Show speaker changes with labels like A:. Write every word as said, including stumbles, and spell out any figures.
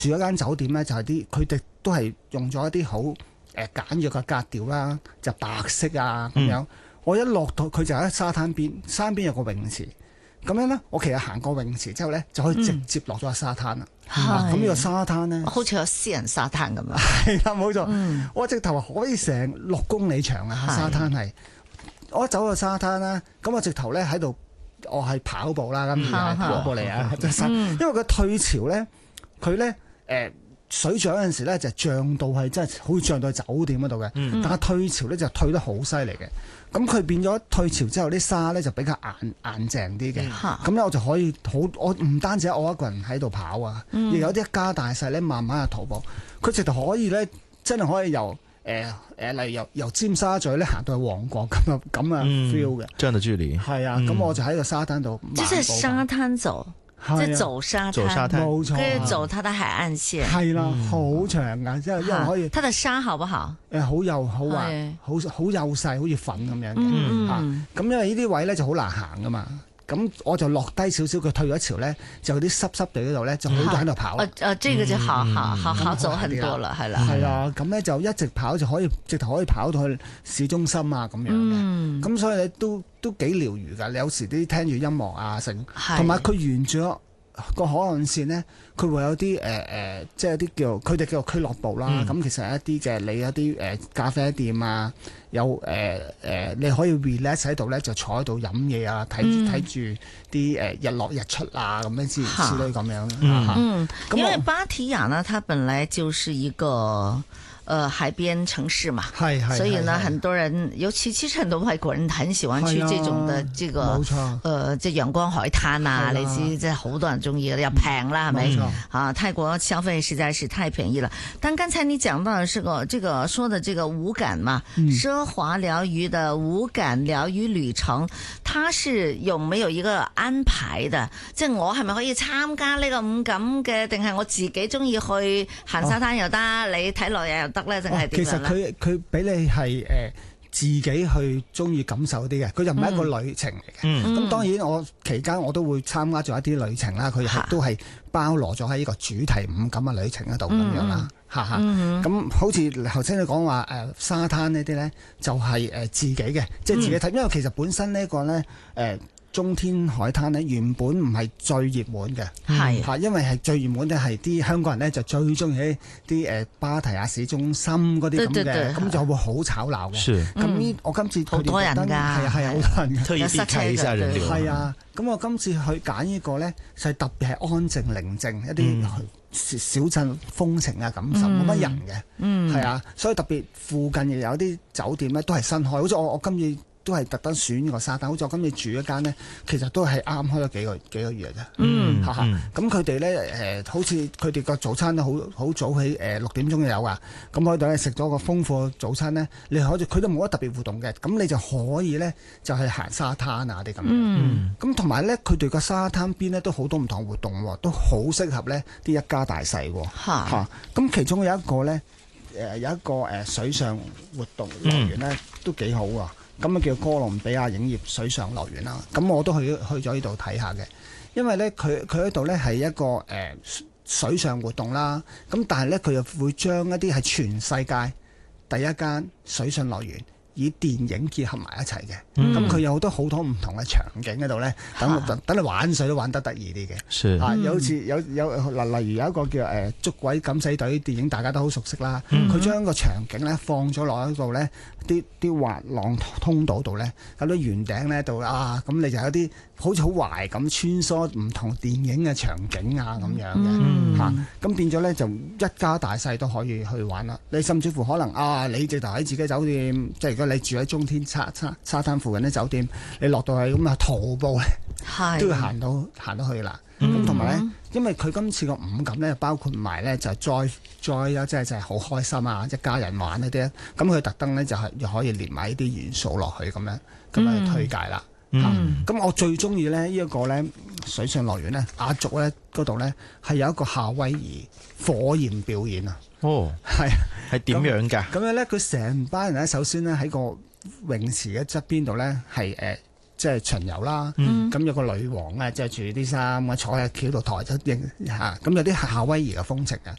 A: 住一間酒店咧，就係啲佢哋都係用咗一啲好誒簡約嘅格調啦，就白色啊咁樣。嗯、我一落到佢就喺沙灘邊，山邊有個泳池，咁樣咧，我其實行過泳池之後咧，就可以直接落咗個沙灘啦。咁呢、嗯啊、個沙灘咧，
B: 好似有私人沙灘咁樣。
A: 係啦，冇錯。
B: 嗯、
A: 我直頭可以成六公里長啊！沙灘係，我一走到沙灘啦，咁我直頭咧喺度，我係跑步啦，咁而係跑步嚟啊！因為佢退潮咧，佢咧誒水漲嗰陣時咧就漲到係真係好似漲到酒店嗰度嘅，嗯、但係退潮咧就退得好犀利嘅。咁佢變咗退潮之後啲沙咧就比較硬硬淨啲嘅，咁咧、嗯、我就可以好，我唔單止我一個人喺度跑啊，亦、嗯、有啲一家大細咧慢慢去徒步，佢直頭可以咧真係可以由誒誒、呃、例如由由尖沙咀咧行到去旺角咁啊咁啊 feel 嘅，
C: 這樣的距離
A: 係啊，咁、嗯、我就喺個沙灘度，
B: 即係沙灘走。即係走沙灘，
A: 冇錯，
B: 跟住走它的海岸線，
A: 係啦，好長噶，即係因為可以。
B: 它的沙好不好？
A: 誒，好幼好滑，好好幼細，好似粉咁樣嘅嚇。咁因為呢啲位咧就好難行噶嘛。咁我就落低少少，佢退咗潮咧，就啲濕濕地嗰度咧，就好多喺度跑。
B: 誒誒，這個就好好好好走很多啦，係啦。
A: 係啊，咁咧就一直跑就可以，直頭可以跑到去市中心啊咁樣嘅。咁所以你都都幾療愈㗎。你有時啲聽住音樂啊，成同埋佢沿住個海岸線咧，佢會有啲誒誒，即係啲叫佢哋叫做俱樂部啦。咁、嗯、其實一啲嘅你一啲誒咖啡店啊，有誒誒、呃呃，你可以 relax 喺度咧，就坐喺度飲嘢啊，睇睇住啲誒日落日出啊，咁樣之之類咁樣。嗯，
B: 嗯因為芭提雅呢，它本來就是一個。呃，海邊城市嘛，所以呢，很多人，尤其其實很多外國人很喜歡去這種的這個，冇錯，呃，即係陽光海灘啊，你知即係好多人中意，又平啦，係咪？啊，泰國消費實在是太便宜了。但剛才你講到的是個這個說的這個五感嘛，奢華療癒的五感療癒旅程，它是有沒有一個安排的？即係我係咪可以參加呢個五感嘅，定係我自己中意去行沙灘又得，你睇落日又得？
A: 哦、其實佢佢俾你係誒、呃、自己去中意感受啲嘅，佢就唔係一個旅程嚟嘅。咁、嗯嗯、當然我期間我都會參加咗一啲旅程啦，佢係都係包羅咗喺呢個主題五感嘅旅程嗰度咁樣啦。嚇嚇、嗯，咁、嗯、好似頭先你講話誒沙灘呢啲咧，就係、是、誒自己嘅，即、就、係、是、自己睇，嗯、因為其實本身呢個咧誒。呃中天海灘咧原本唔係最熱門嘅，係嚇，因為係最熱門咧係啲香港人咧就最中意喺啲誒芭提雅市中心嗰啲咁嘅，咁就會好吵鬧嘅。咁呢，我今次
B: 好多人㗎，係
A: 啊係啊，好多人㗎，
C: 特意避開一下人流。
A: 係啊，咁我今次去揀呢個咧，就係特別係安靜寧靜一啲小鎮風情啊感受，冇乜人嘅，係啊，所以特別附近亦有啲酒店咧都係新開，好似我我今次。都係特登選個沙灘，好似我今次住一間呢，其實都係啱開咗幾個幾個月嘅啫。嗯，嚇嚇，咁佢哋咧誒，好似佢哋個早餐都好好早起，誒六點鐘就有噶。咁喺度咧食咗個豐富嘅早餐咧，你可以佢都冇乜特別活動嘅，咁你就可以咧就去行沙灘啊啲咁樣。嗯，咁同埋咧，佢哋個沙灘邊咧都好多唔同活動，都好適合咧啲一家大細喎。嚇嚇，咁其中有一個咧誒有一個誒水上活動樂園咧都幾好啊！咁啊叫哥倫比亞影業水上樂園啦，咁我都去去咗呢度睇下嘅，因為咧佢佢喺度咧係一個誒、呃、水上活動啦，咁但係咧佢又會將一啲係全世界第一間水上樂園以電影結合埋一齊嘅，咁佢、嗯、有好多好多唔同嘅場景喺度咧，等、啊、等你玩水都玩得得意啲嘅，
C: 是
A: 啊有好似有有嗱例如有一個叫誒捉鬼敢死隊電影，大家都好熟悉啦，佢將、嗯、個場景咧放咗落喺度咧，啲啲滑浪通道度咧，咁啲圓頂咧度啊，咁你就有啲好似好懷咁穿梭唔同電影嘅場景啊咁樣嘅，嚇咁、嗯啊、變咗咧就一家大細都可以去玩啦。你甚至乎可能啊，你直頭喺自己酒店，即係如果你住喺中天沙沙沙灘附近啲酒店，你落到去咁啊徒步咧，都要行到行到去啦。咁同埋咧，因為佢今次個五感咧包括埋咧就係再再有即係就係好開心啊，一家人玩嗰啲，咁佢特登咧就係又可以連埋呢啲元素落去咁樣咁樣推介啦。咁、嗯啊、我最中意咧呢一個咧水上樂園咧亞族咧嗰度咧係有一個夏威夷火焰表演啊！哦，係
C: 係點樣㗎？
A: 咁樣咧，佢成班人咧首先咧喺個泳池嘅側邊度咧係誒即係巡遊啦。咁、嗯、有個女王啊，着住啲衫，坐喺橋度抬咗影嚇。咁有啲夏威夷嘅風情啊。